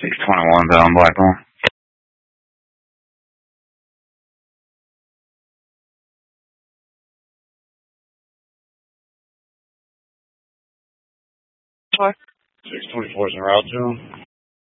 621 Bell Blackmore. What? 624 is en route to him.